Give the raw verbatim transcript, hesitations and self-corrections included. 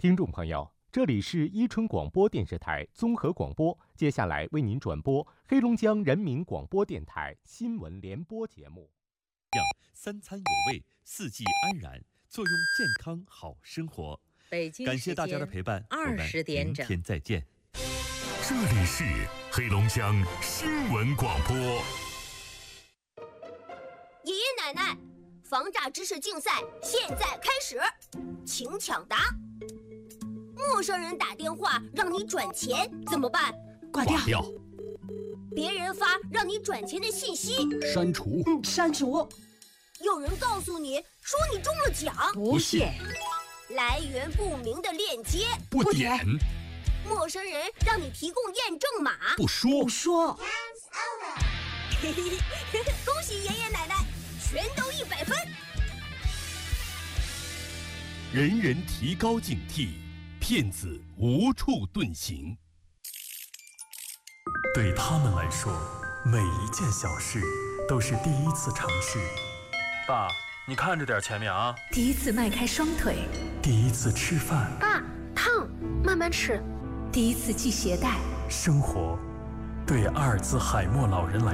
听众朋友，这里是伊春广播电视台综合广播，接下来为您转播黑龙江人民广播电台新闻联播节目。 三餐有味，四季安然，作用健康好生活。 北京感谢大家的陪伴， 二十点整， 明天再见。 这里是黑龙江新闻广播。 爷爷奶奶，防诈知识竞赛现在开始，请抢答。陌生人打电话让你转钱怎么办？ 挂掉。 挂掉。 别人发让你转钱的信息， 删除。 嗯，删除。 有人告诉你说你中了奖， 不信。 来源不明的链接， 不点。 陌生人让你提供验证码， 不说。 不说。 嘿嘿嘿，恭喜爷爷奶奶，全都一百分。 人人提高警惕，骗子无处遁形。 对他们来说，每一件小事都是第一次尝试。 爸，你看着点前面啊！ 第一次迈开双腿， 第一次吃饭。 爸，烫，慢慢吃。 第一次系鞋带。 生活，对阿尔兹海默老人来